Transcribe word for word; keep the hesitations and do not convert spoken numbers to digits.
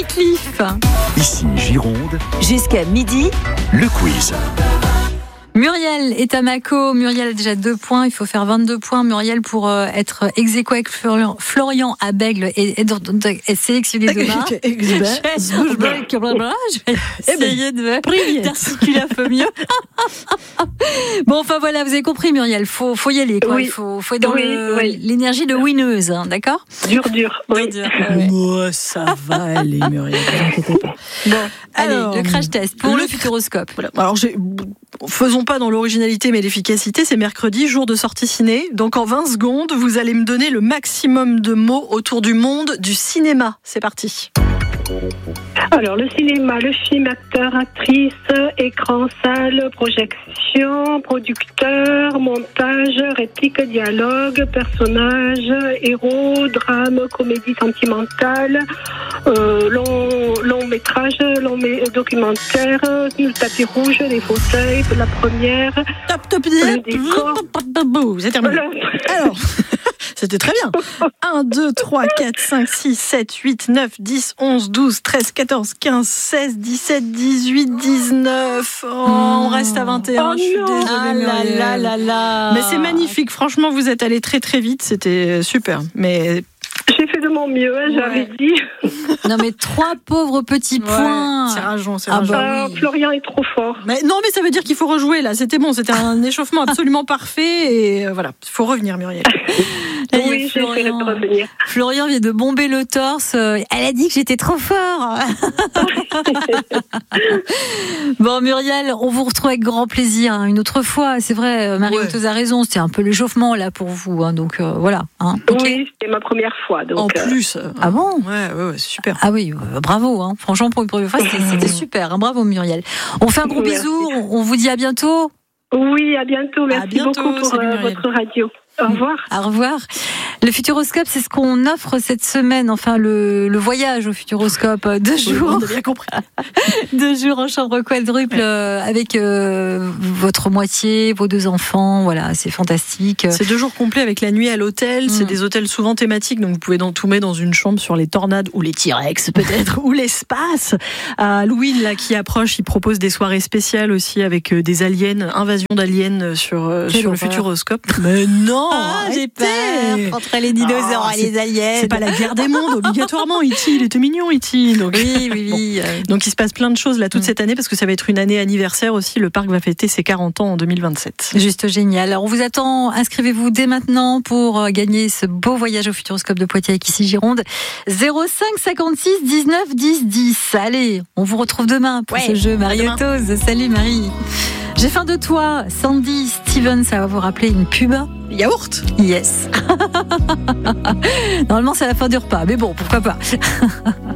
Wycliffe. Ici Gironde, Jusqu'à midi, le quiz. Muriel est à Mâcon. Muriel a déjà deux points. Il faut faire vingt-deux points, Muriel, pour euh, être ex aequo avec Florian, Florian à Bègle et, et, et, et sélectionné demain. Je vais essayer de d'articuler un peu mieux. Bon, enfin voilà, vous avez compris, Muriel. Faut, faut y aller, quoi. Oui. Il faut, faut être dans Oui, le, oui. l'énergie de winneuse, hein, d'accord? Dur, dur. Oui. Dur, dur. Ouais. moi ça va aller, Muriel, ne vous inquiétez pas. Bon, allez, Alors, le crash test pour le- le Futuroscope. Voilà. Alors, j'ai... faisons pas dans l'originalité mais l'efficacité. C'est mercredi, jour de sortie ciné. Donc en vingt secondes, vous allez me donner le maximum de mots autour du monde du cinéma. C'est parti. Alors, le cinéma, le film, acteur, actrice, écran, salle, projection, producteur, montage, réplique, dialogue, personnage, héros, drame, comédie sentimentale, euh, long, long métrage, long mé- documentaire, le tapis rouge, les fauteuils, la première. Top, top, Le décor. Vous êtes terminé. Voilà. Alors, c'était très bien. un, deux, trois, quatre, cinq, six, sept, huit, neuf, dix, onze, douze, treize, quatorze, quinze, seize, dix-sept, dix-huit, dix-neuf. Oh, on reste à vingt et un. Oh je suis non. désolée, Ah là Muriel. là là là. Mais c'est magnifique. Franchement, vous êtes allé très très vite. C'était super. Mais J'ai fait de mon mieux, hein, j'avais Ouais. dit. Non mais trois pauvres petits points. Ouais, c'est rageant, c'est Ah rageant. bah Ah, oui. Florian est trop fort. Mais non, mais ça veut dire qu'il faut rejouer là. C'était bon, c'était un échauffement absolument parfait et euh, voilà, il faut revenir, Muriel. Là, il y a Oui, j'essaierai de Florian. revenir. Florian vient de bomber le torse. Euh, Elle a dit que j'étais trop fort. Bon, Muriel, on vous retrouve avec grand plaisir hein, une autre fois. C'est vrai, Marie-Auteuse a raison. C'était un peu l'échauffement là pour vous. Hein, donc euh, voilà. Hein, ok. Oui, c'était ma première fois. Donc, En euh, plus. euh, Ah bon? Ouais, ouais, ouais, c'est super. Ah oui, euh, bravo. Hein. Franchement, pour une première fois, c'était, c'était super. Hein. Bravo, Muriel. On fait un gros Merci. bisou. On on vous dit à bientôt. oui, à bientôt. Merci bientôt, beaucoup pour salut, euh, Muriel. votre radio. Au revoir. Au revoir. Le Futuroscope, c'est ce qu'on offre cette semaine. Enfin, le, le voyage au Futuroscope. euh, Deux jours. On a bien compris. Deux jours en chambre quadruple euh, avec euh, votre moitié, vos deux enfants. Voilà, c'est fantastique. C'est deux jours complets avec la nuit à l'hôtel. C'est Mm. des hôtels souvent thématiques, donc vous pouvez dans, tout mettre dans une chambre sur les tornades ou les T-Rex peut-être, ou l'espace. À Halloween, là, qui approche, il propose des soirées spéciales aussi avec euh, des aliens, invasion d'aliens sur, euh, Quelle sur le horreur. Futuroscope. Mais non, Ah, j'ai arrêtez. peur entre les dinosaures Ah, et les aliens. C'est pas la guerre des mondes, obligatoirement. E T, il était mignon, E T. Donc, Oui, oui, oui. euh, donc il se passe plein de choses là toute Mm. cette année parce que ça va être une année anniversaire aussi. Le parc va fêter ses quarante ans en deux mille vingt-sept. Juste génial. Alors, on vous attend. Inscrivez-vous dès maintenant pour euh, gagner ce beau voyage au Futuroscope de Poitiers avec ici Gironde. zéro cinq cinquante-six dix-neuf dix dix. Allez, on vous retrouve demain pour Ouais, ce jeu. à Marie-Auteuse. Salut Marie. J'ai faim de toi. Sandy Steven, ça va vous rappeler une pub. Yaourt. Yes. Normalement, c'est à la fin du repas, mais bon, pourquoi pas.